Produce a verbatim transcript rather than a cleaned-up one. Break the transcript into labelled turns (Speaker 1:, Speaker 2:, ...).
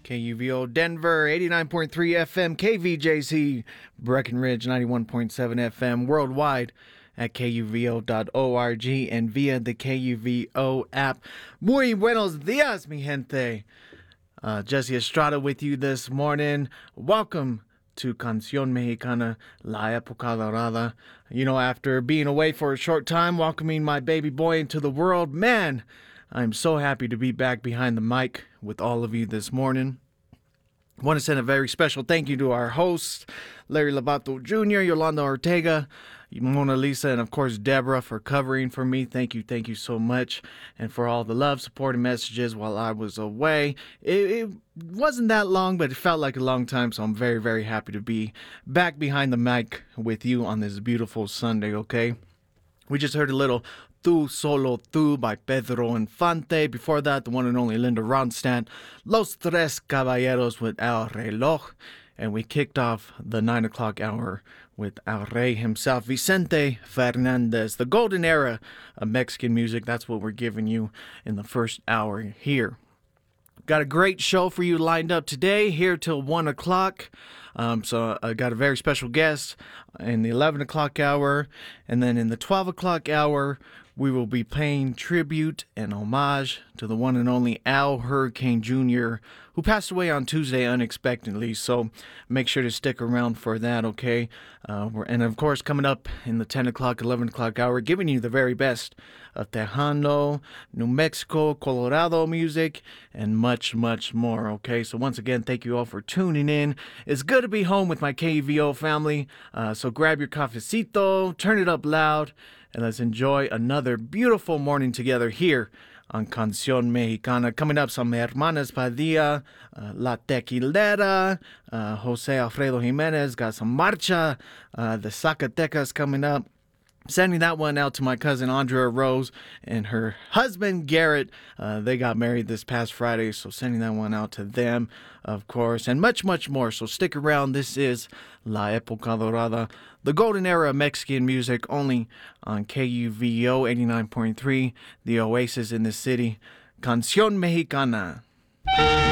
Speaker 1: K U V O Denver, eighty-nine point three F M, K V J C, Breckenridge, ninety-one point seven F M, worldwide at K U V O dot org and via the K U V O app. Muy buenos dias, mi gente. Uh, Jesse Estrada with you this morning. Welcome to Canción Mexicana, La Época Dorada. You know, after being away for a short time, welcoming my baby boy into the world, man, I'm so happy to be back behind the mic with all of you this morning. I want to send a very special thank you to our hosts, Larry Lobato Junior, Yolanda Ortega, Mona Lisa, and of course Deborah for covering for me. Thank you, thank you so much, and for all the love, support, and messages while I was away. It, it wasn't that long, but it felt like a long time, so I'm very, very happy to be back behind the mic with you on this beautiful Sunday, okay? We just heard a little Tu Solo Tu by Pedro Infante. Before that, the one and only Linda Ronstadt, Los Tres Caballeros with El Reloj. And we kicked off the nine o'clock hour with El Rey himself, Vicente Fernandez, the golden era of Mexican music. That's what we're giving you in the first hour here. Got a great show for you lined up today, here till one o'clock. Um, so I got a very special guest in the eleven o'clock hour. And then in the twelve o'clock hour, we will be paying tribute and homage to the one and only Al Hurricane Junior, who passed away on Tuesday unexpectedly. So make sure to stick around for that, okay? Uh, we're, and of course, coming up in the ten o'clock, eleven o'clock hour, giving you the very best of Tejano, New Mexico, Colorado music, and much, much more, okay? So once again, thank you all for tuning in. It's good to be home with my K U V O family. Uh, so grab your cafecito, turn it up loud, and let's enjoy another beautiful morning together here on Canción Mexicana. Coming up, some Hermanas Padilla, uh, La Tequilera, uh, Jose Alfredo Jimenez, got some Marcha, uh, the Zacatecas coming up. Sending that one out to my cousin Andrea Rose and her husband Garrett. Uh, they got married this past Friday, so sending that one out to them, of course, and much, much more. So stick around. This is La Época Dorada, the golden era of Mexican music, only on K U V O eighty-nine point three, the oasis in the city. Canción Mexicana.